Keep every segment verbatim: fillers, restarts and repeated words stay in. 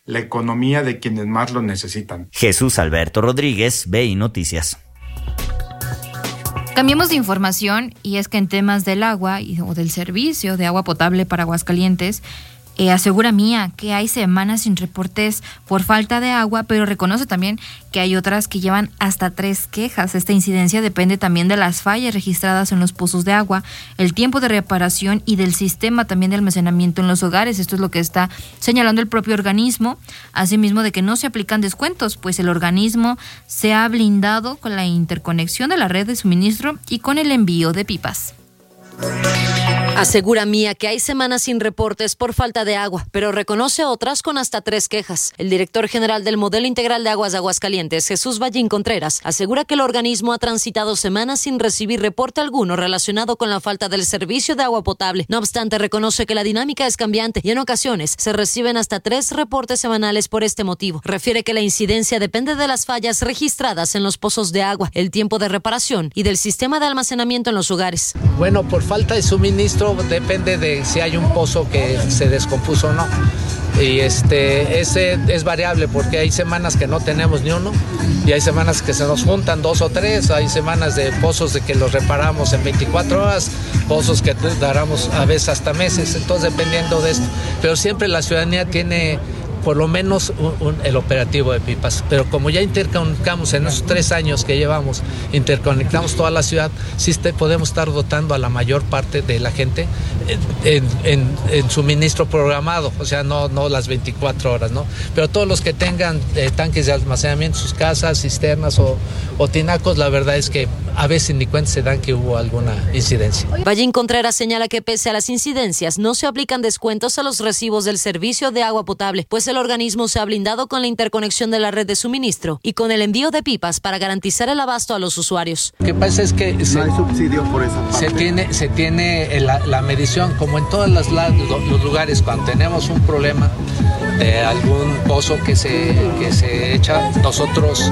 la economía de quienes más lo necesitan. Jesús Alberto Rodríguez, B I Noticias. Cambiemos de información, y es que en temas del agua y, o del servicio de agua potable para Aguascalientes, Eh, asegura Mía que hay semanas sin reportes por falta de agua, pero reconoce también que hay otras que llevan hasta tres quejas. Esta incidencia depende también de las fallas registradas en los pozos de agua, el tiempo de reparación y del sistema también de almacenamiento en los hogares. Esto es lo que está señalando el propio organismo, asimismo de que no se aplican descuentos, pues el organismo se ha blindado con la interconexión de la red de suministro y con el envío de pipas. Asegura Mía que hay semanas sin reportes por falta de agua, pero reconoce otras con hasta tres quejas. El director general del Modelo Integral de Aguas de Aguascalientes, Jesús Ballín Contreras, asegura que el organismo ha transitado semanas sin recibir reporte alguno relacionado con la falta del servicio de agua potable. No obstante, reconoce que la dinámica es cambiante y en ocasiones se reciben hasta tres reportes semanales por este motivo. Refiere que la incidencia depende de las fallas registradas en los pozos de agua, el tiempo de reparación y del sistema de almacenamiento en los hogares. Bueno, por falta de suministro depende de si hay un pozo que se descompuso o no. Y este, ese es variable porque hay semanas que no tenemos ni uno y hay semanas que se nos juntan dos o tres. Hay semanas de pozos de que los reparamos en veinticuatro horas, pozos que daramos a veces hasta meses, entonces dependiendo de esto. Pero siempre la ciudadanía tiene por lo menos un, un, el operativo de pipas, pero como ya interconectamos en esos tres años que llevamos, interconectamos toda la ciudad, sí te, podemos estar dotando a la mayor parte de la gente en, en, en suministro programado, o sea, no, no las veinticuatro horas, ¿no? Pero todos los que tengan eh, tanques de almacenamiento en sus casas, cisternas o, o tinacos, la verdad es que a veces ni cuenta se dan que hubo alguna incidencia. Ballín Contreras señala que pese a las incidencias, no se aplican descuentos a los recibos del servicio de agua potable, pues el organismo se ha blindado con la interconexión de la red de suministro y con el envío de pipas para garantizar el abasto a los usuarios. Lo que pasa es que se, no hay subsidio por esa parte. Se tiene, se tiene la, la medición, como en todos los, los lugares, cuando tenemos un problema de algún pozo que se, que se echa, nosotros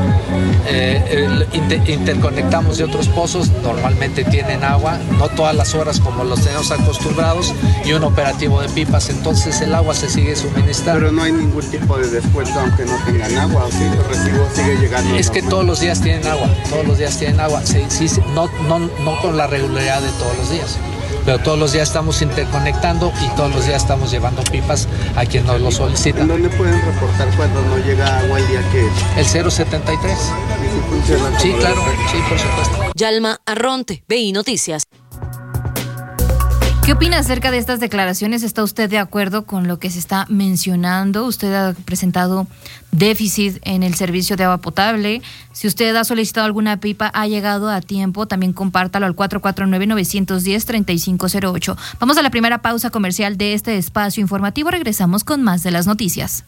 eh, inter, interconectamos de otros pozos, normalmente tienen agua, no todas las horas como los tenemos acostumbrados, y un operativo de pipas, entonces el agua se sigue suministrando. Pero no hay ningún tipo de descuento aunque no tengan agua, o si los recibos sigue llegando. Es que todos los días tienen agua, todos los días tienen agua, sí, sí, no, no, no con la regularidad de todos los días, pero todos los días estamos interconectando y todos los días estamos llevando pipas a quien nos lo solicita. ¿En dónde pueden reportar cuando no llega agua el día que? El cero setenta y tres. ¿Y si funciona? Sí, claro, sí, por supuesto. Yalma Arronte, B I Noticias. ¿Qué opina acerca de estas declaraciones? ¿Está usted de acuerdo con lo que se está mencionando? Usted ha presentado déficit en el servicio de agua potable. Si usted ha solicitado alguna pipa, ha llegado a tiempo, también compártalo al cuatro cuatro nueve, nueve uno cero, tres cinco cero ocho. Vamos a la primera pausa comercial de este espacio informativo. Regresamos con más de las noticias.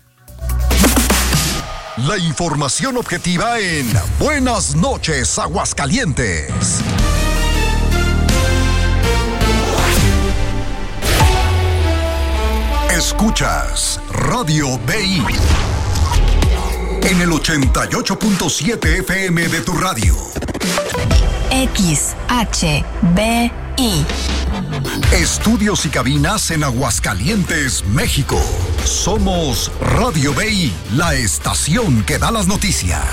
La información objetiva en Buenas noches, Aguascalientes. Escuchas Radio B I en el ochenta y ocho punto siete F M de tu radio. X H B I. Estudios y cabinas en Aguascalientes, México. Somos Radio B I, la estación que da las noticias.